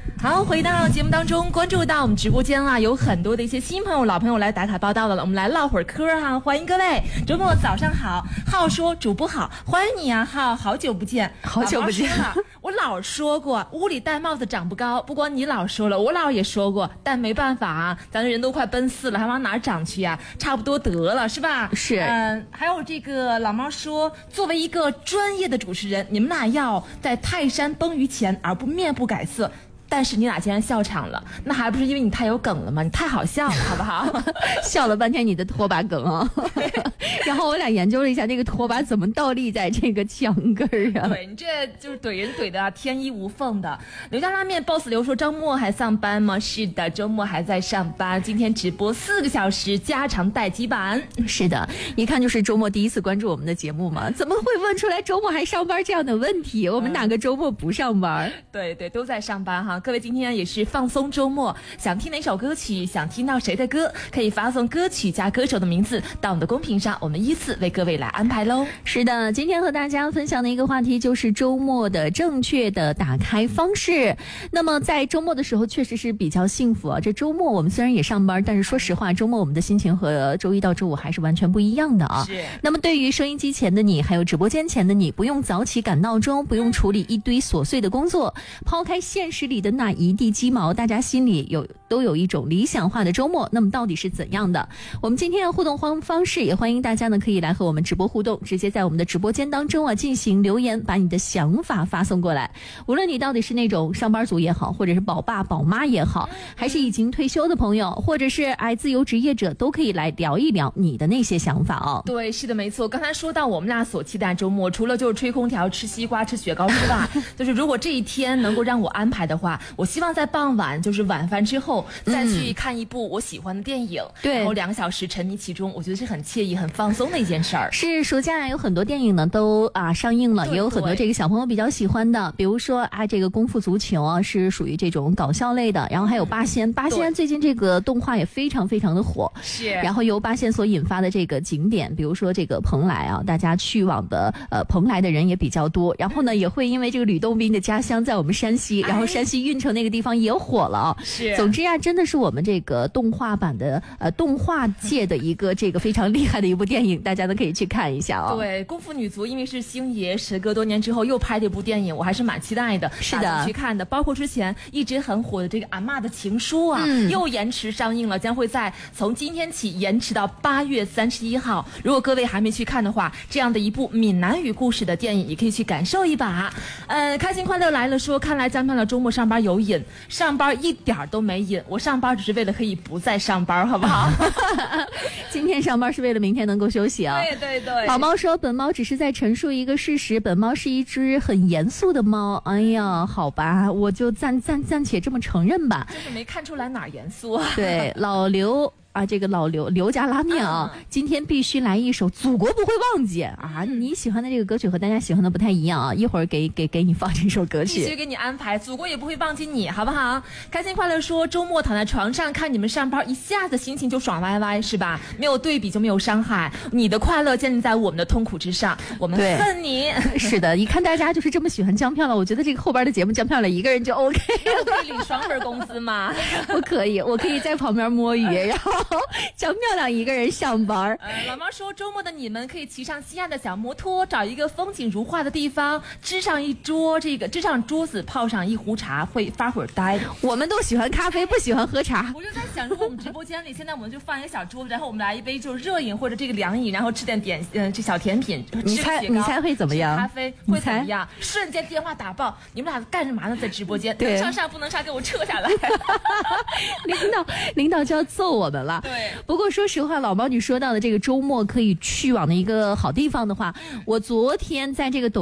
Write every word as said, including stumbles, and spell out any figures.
好，回到节目当中，关注到我们直播间啊，有很多的一些新朋友、老朋友来打卡报道了。我们来唠会儿嗑哈，欢迎各位。周末早上好，浩说主播好，欢迎你啊，浩，好久不见， 好久不见了。我老说过，屋里戴帽子长不高，不光你老说了，我老也说过，但没办法啊，咱人都快奔四了，还往哪儿长去呀？差不多得了，是吧？ 是。 嗯，还有这个老猫说，作为一个专业的主持人，你们俩要在泰山崩于前而不面不改色。但是你俩竟然笑场了，那还不是因为你太有梗了吗？你太好笑了，好不好？ 笑了半天你的拖把梗啊！然后我俩研究了一下，这个拖把怎么倒立在这个墙根儿啊？ 对，你这就是怼人怼的啊，天衣无缝的。刘家拉面 boss 刘说周末还上班吗？是的，周末还在上班。今天直播四个小时，加长待机版。 是的，一看就是周末第一次关注我们的节目嘛，怎么会问出来周末还上班这样的问题？我们哪个周末不上班？ 嗯、对对，都在上班哈。各位今天也是放松周末，想听哪首歌曲，想听到谁的歌，可以发送歌曲加歌手的名字到我们的公屏上，我们依次为各位来安排喽。 是的，今天和大家分享的一个话题就是周末的正确的打开方式。那么在周末的时候确实是比较幸福啊，这周末我们虽然也上班，但是说实话，周末我们的心情和周一到周五还是完全不一样的啊。 是。 那么对于收音机前的你，还有直播间前的你，不用早起赶闹钟，不用处理一堆琐碎的工作，抛开现实里的那一地鸡毛，大家心里有都有一种理想化的周末，那么到底是怎样的？我们今天的互动方方式也欢迎大家呢可以来和我们直播互动，直接在我们的直播间当中啊进行留言，把你的想法发送过来。无论你到底是那种上班族也好，或者是宝爸宝妈也好，还是已经退休的朋友，或者是哎自由职业者，都可以来聊一聊你的那些想法哦。 对，是的，没错。刚才说到我们俩所期待周末，除了就是吹空调、吃西瓜、吃雪糕之外，就是如果这一天能够让我安排的话，我希望在傍晚就是晚饭之后再去看一部我喜欢的电影， 对、嗯， 然后两个小时沉迷其中，我觉得是很惬意、很放松的一件事儿。 是，暑假有很多电影呢都啊上映了，也有很多这个小朋友比较喜欢的，比如说啊这个功夫足球啊是属于这种搞笑类的，然后还有八仙，八仙最近这个动画也非常非常的火， 是。 然后由八仙所引发的这个景点，比如说这个蓬莱啊，大家去往的呃蓬莱的人也比较多，然后呢也会因为这个吕洞宾的家乡在我们山西，然后山西运城那个地方也火了。 是， 总之啊，真的是我们这个动画版的呃动画界的一个这个非常厉害的一部电影，大家都可以去看一下哦。 对，功夫女足因为是星爷时隔多年之后又拍这部电影，我还是蛮期待的， 是的， 去看的。包括之前一直很火的这个阿嬷的情书啊、嗯，又延迟上映了，将会在从今天起延迟到八月三十一号。如果各位还没去看的话，这样的一部闽南语故事的电影也可以去感受一把。呃，开心快乐来了说，看来江漂的周末上班有瘾，上班一点都没瘾，我上班只是为了可以不再上班，好不好？ 今天上班是为了明天能够休息啊。 对对对。 老猫说，本猫只是在陈述一个事实，本猫是一只很严肃的猫。哎呀，好吧，我就暂暂暂且这么承认吧。 就是没看出来哪儿严肃啊。 对，老刘。啊，这个老刘刘家拉面啊、嗯，今天必须来一首《祖国不会忘记》啊！你喜欢的这个歌曲和大家喜欢的不太一样啊，一会儿给给给你放这首歌曲， 必须给你安排，祖国也不会忘记你，好不好？开心快乐说，周末躺在床上看你们上班，一下子心情就爽歪歪，是吧？没有对比就没有伤害，你的快乐建立在我们的痛苦之上，我们恨你。 是的，一看大家就是这么喜欢江漂亮，我觉得这个后边的节目江漂亮一个人就 OK 了。我可以领双份工资吗？ 我可以，我可以在旁边摸鱼，然后。江漂亮一个人上班。 呃，老妈说，周末的你们可以骑上西岸的小摩托，找一个风景如画的地方，支上一桌这个支上桌子，泡上一壶茶，会发会儿呆。 我们都喜欢咖啡，不喜欢喝茶。 我就在想，如果我们直播间里现在我们就放一个小桌子，然后我们来一杯就是热饮或者这个凉饮，然后吃点点嗯、呃、这小甜品， 你猜你猜会怎么样？ 咖啡会怎么样？瞬间电话打爆，你们俩干什么呢？在直播间，能上上不能上，给我撤下来。 领导领导就要揍我们了。 对。 不过说实话，老猫你说到的这个周末可以去往的一个好地方的话，我昨天在这个抖